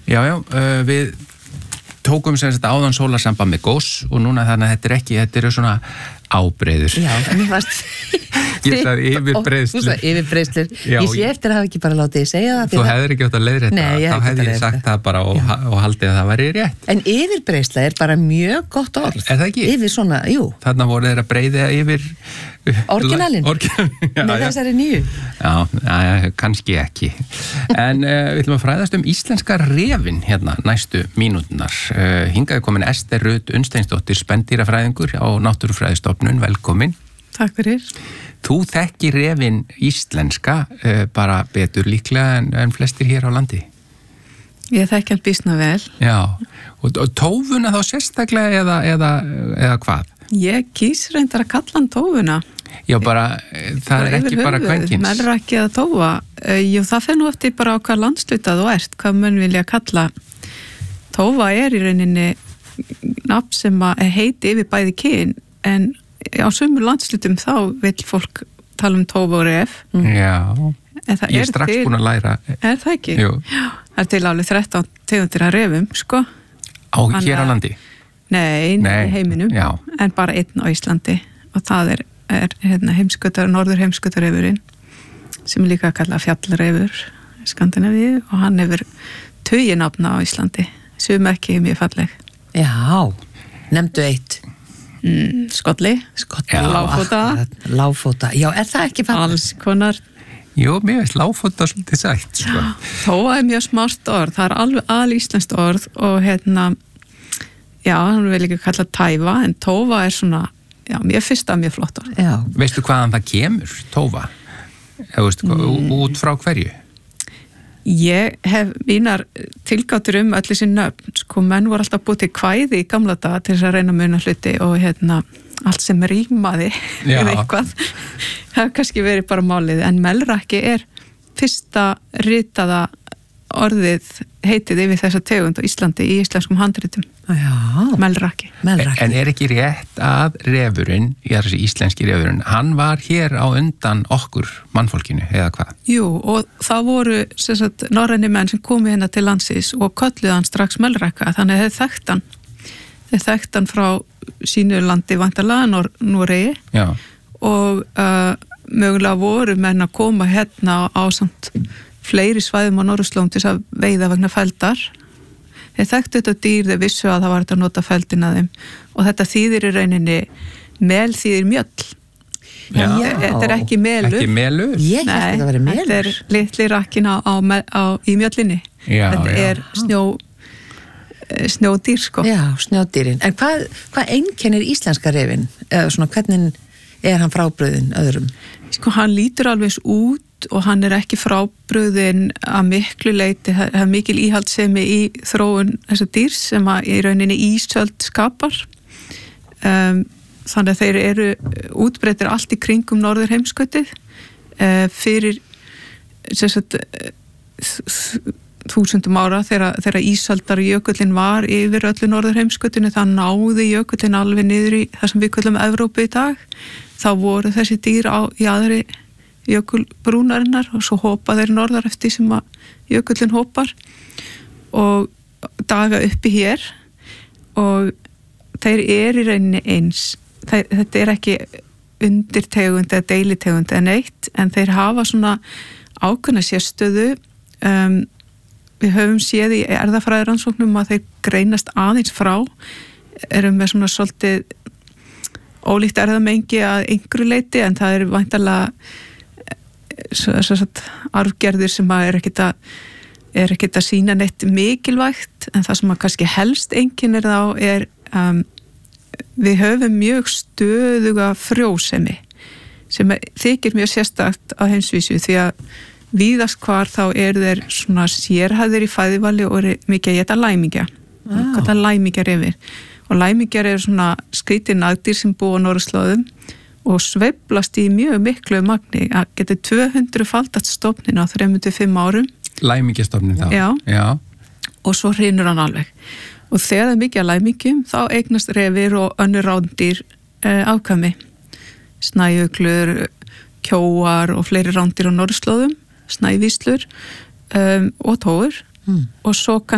Já, við tókum sem sagt áðan sólarsamband með gós og núna þannig að þetta eru svona ábreiður. Já, mér varst Ég sagði yfirbreiðslur. Þú sagði yfirbreiðslur. Já, ég sé eftir að hafa ekki bara látið segja það. Þú hefðir ekki átt að leiðrétta það. Nei, þá hefði ég sagt það bara og haldið að það væri rétt. En yfirbreiðsla bara mjög gott orð. Er það ekki? Yfir svona, jú. Þarna voru þeir að breiða yfir Orginalinn. Með þessari nýju. Já, kannski ekki. En við ætlum að fræðast íslenska refinn hérna næstu mínúturnar. Hingað er komin Ester Rut Unnsteinsdóttir, spendýrafræðingur á Náttúrufræðistofnun. Velkomin. Takk fyrir. Þú þekkir refinn íslenska bara betur líklega en flestir hér á landi. Ég þekki hann býsna vel. Já, og tófuna þá sérstaklega eða hvað? Ég kýs reyndar að kalla hann tófuna. Já, bara, það er ekki bara kvenkins. Melrakki eða tófa. Jú, það fer nú eftir bara á hvað landsluta þú ert, hvað menn vilja kalla. Tófa í rauninni nafn sem heiti yfir bæði kyn, en á sumur landslutum þá vil fólk tala tófa og ref. Já, ég er strax búin að læra. Er það ekki? Jú. Já, það er til alveg 13 tegundir að refum, sko. Hér á landi? Nei, í heiminum, já. En bara einn á Íslandi og það er norður heimskautarefurinn sem er líka að kalla fjallrefur í Skandinavíu og hann hefur tuginafna á Íslandi sem ekki mjög falleg. Já, nefndu eitt. Skolli, lágfóta. Já, er það ekki falleg? Alls konar. Jú, mér veist lágfóta svolítið sætt, sko. Tófa er mjög smart orð, það er alveg alíslenskt orð og já, hann vil ekki kalla tæfa, en tófa er svona, já, mér finnst það mjög flott orð. Já. Veistu hvaðan það kemur, tófa? Út frá hverju? Ég hef mínar tilgáttur öll þessi nöfn, sko, menn voru alltaf búið til kvæði í gamla daga til þess að reyna að muna hluti og allt sem rímaði eða eitthvað, það hefur kannski verið bara málið, en melrakki er fyrsta ritaða orðið heitið yfir þessa tegund á Íslandi í íslenskum handritum. Já. Melrakki. En er ekki rétt að refurinn, þessi íslenski refurinn, hann var hér á undan okkur mannfólkinu, eða hvað? Jú, og það voru norræni menn sem komu hérna til landsins og kölluðu hann strax melrakka, þannig að þeir þekkt hann frá sínu landi vantarlega, Noregi, og mögulega voru menn að koma hérna á samt fleiri svæðum á Norðurslóðum til þess að veiða vegna feldar. Þeir þekktu þetta dýr, þeir vissu að það var þetta að nota feldina þeim og þetta þýðir í rauninni mel þýðir mjöll. Þetta er ekki melur. Ekki melur? Ég held að það veri melur. Þetta er litli rakkin í mjöllinni. Þetta er snjódýr, sko. Já, snjódýrin. En hvað einkennir íslenska refinn? Eða svona, hvernig er hann frábrugðinn öðrum? Sko, hann lítur alveg út og hann er ekki frábrugðinn að miklu leyti, það er mikil íhaldssemi í þróun þessa dýrs sem að í rauninni ísöld skapar. Þannig að þeir eru útbreiddir allt í kringum norður heimskautið fyrir þúsundum ára þegar ísaldar jökullin var yfir öllu norður heimskautinu, það náði jökullin alveg niður í það sem við köllum Evrópu í dag. Þá voru þessi dýr í aðri jökulbrúnarinnar og svo hopa þeir norðar eftir sem að jökullin hopar og daga uppi hér og þeir í rauninni eins. Þetta er ekki undirtegund eða deilitegund eða neitt, en þeir hafa svona ákveðna sérstöðu. Við höfum séð í erfðafræðirannsóknum að þeir greinast aðeins frá, erum með svona svolítið ólíkt erfðamengi að einhverju leyti, en það er væntanlega arfgerðir sem er ekkert að sýna neitt mikilvægt, en það sem að kannski helst einkennir þá er við höfum mjög stöðuga frjósemi sem þykir mjög sérstakt á heimsvísu, því að víðast hvar þá þeir svona sérhæðir í fæðivali og eru mikið að éta læmingja, hvað það læmingjar yfir, og læmingjar eru svona skrítin nagdýr sem búa á norðurslóðum og sveiflast í mjög miklu magni, að geta 200-faldast stofnin á 3-5 árum. Læmingjastofnin þá? Já. Og svo hrynur hann alveg. Og þegar það er mikið að læmingjum, þá eignast refir og önnur rándýr afkvæmi. Snæuglur, kjóar og fleiri rándýr á norðurslóðum, snævíslur og tófur. Og svo